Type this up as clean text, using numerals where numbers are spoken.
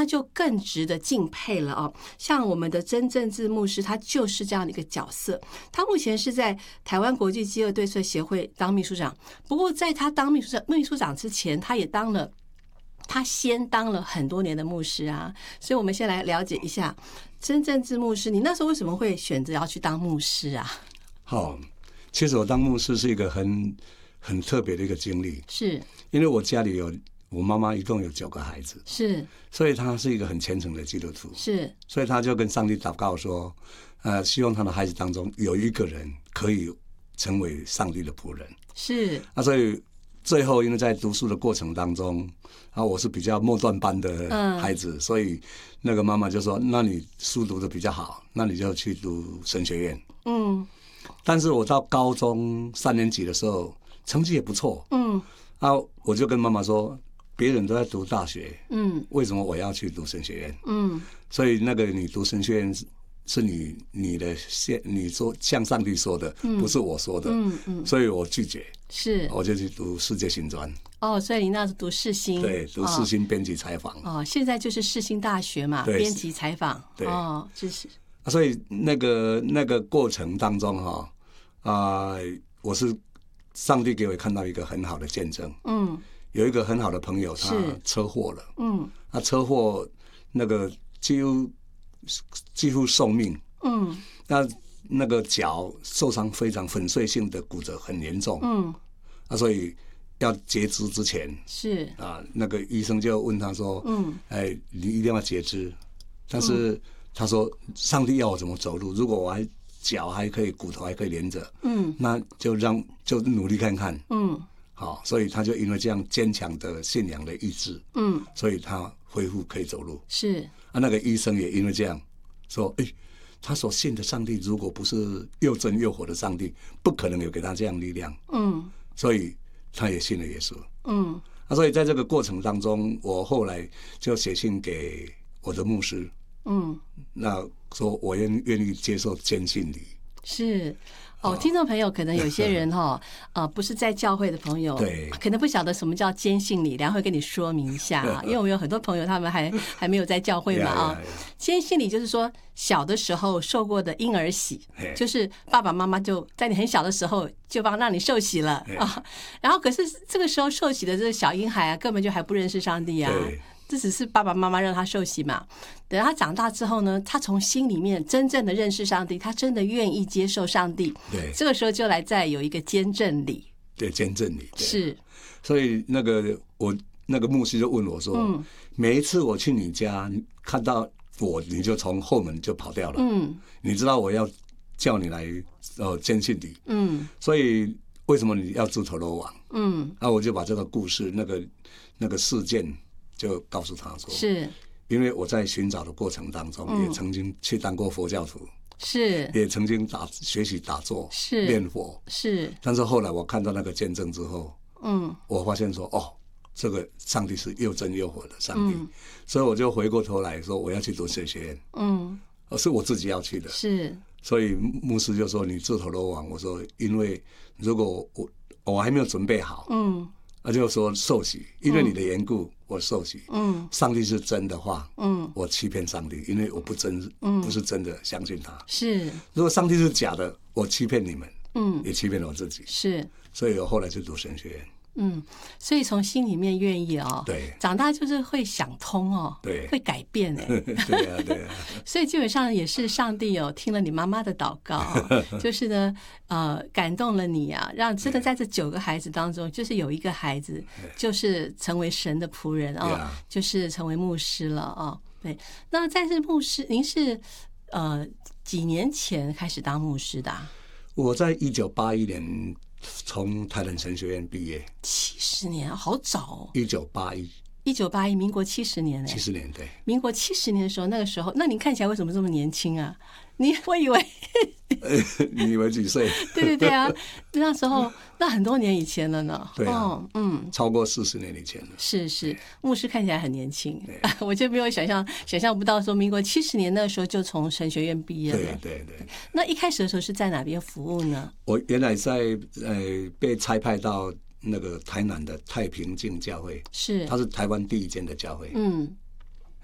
他就更值得敬佩了哦。像我们的曾正志牧师，他就是这样的一个角色。他目前是在台湾国际饥饿对策协会当秘书长，不过在他当秘书长之前，他先当了很多年的牧师啊。所以我们先来了解一下曾正志牧师，你那时候为什么会选择要去当牧师啊？ 好，其实我当牧师是一个很特别的一个经历， 是因为我家里我妈妈一共有9个孩子， 是， 所以她是一个很虔诚的基督徒， 是， 所以她就跟上帝祷告说，希望她的孩子当中有一个人可以成为上帝的仆人， 是， 所以最后因为在读书的过程当中，我是比较末段班的孩子，所以那个妈妈就说，那你书读得比较好，那你就去读神学院。但是我到高中3年级的时候，成绩也不错。我就跟妈妈说，别人都在读大学，为什么我要去读神学院？所以那个你读神学院是你说向上帝说的，不是我说的。所以我拒绝， 是， 我就去读世界新专。 所以你那是读世新， 对，读世新编辑采访。 现在就是世新大学嘛，编辑采访。 对， 就是。 所以那个过程当中我是上帝给我看到一个很好的见证。有一个很好的朋友，他车祸了。他车祸那个几乎送命。那个脚受伤非常粉碎性的骨折，很严重。所以要截肢之前， 是那个医生就问他说：“你一定要截肢。”但是他说：“上帝要我怎么走路？如果我脚还可以，骨头还可以连着，那就努力看看。”好，所以他就因为这样坚强的信仰的意志，所以他恢复可以走路。 是那个医生也因为这样说，他所信的上帝如果不是又真又活的上帝，不可能有给他这样力量。所以他也信了耶稣。所以在这个过程当中，我后来就写信给我的牧师。那说我愿意接受坚信礼。是听众朋友，可能有些人不是在教会的朋友， 对， 可能不晓得什么叫坚信礼，然后会跟你说明一下。因为我们有很多朋友，他们还没有在教会嘛。坚信礼就是说，小的时候受过的婴儿洗，就是爸爸妈妈就在你很小的时候就让你受洗了啊。然后可是这个时候受洗的这个小婴孩根本就还不认识上帝啊。这只是爸爸妈妈让他受洗嘛。等他长大之后呢，他从心里面真正的认识上帝，他真的愿意接受上帝。 对， 这个时候就来再有一个坚证礼。 对，坚证礼是。 所以我那个牧师就问我说：“每一次我去你家看到我，你就从后门就跑掉了。你知道我要叫你来坚信礼。所以为什么你要自投罗网？我就把这个故事那个事件。”就告诉他说，是因为我在寻找的过程当中，也曾经去当过佛教徒，是也曾经学习打坐，是练佛，是。但是后来我看到那个见证之后，我发现说，这个上帝是又真又活的上帝，所以我就回过头来说，我要去读神学院，是我自己要去的，是。所以牧师就说你自投罗网，我说因为如果我还没有准备好，就说受洗，因为你的缘故，我受洗。上帝是真的话，我欺骗上帝，因为我不是真的相信他。是，如果上帝是假的，我欺骗你们，也欺骗了我自己。是，所以我后来就读神学院。 所以从心里面愿意对， 长大就是会想通对，会改变对啊，对啊。 所以基本上也是上帝听了你妈妈的祷告，就是呢，感动了你啊，让真的在这9个孩子当中，就是有一个孩子就是成为神的仆人就是成为牧师了对，那在这牧师，您是几年前开始当牧师的？ 我在1981年。从台南神学院毕业 ，70年，好早 1981， 民国70年 70年，对， 民国70年的时候，那个时候，那您看起来为什么这么年轻啊？我以为你以为几岁？ 对啊，那时候那很多年以前了呢。 对啊，超过40年以前了。 是，牧师看起来很年轻，我就没有想象不到说民国70年那时候就从神学院毕业了。对。那一开始的时候是在哪边服务呢？ 我原来在被差派到那个台南的太平境教会，它是台湾第一间的教会。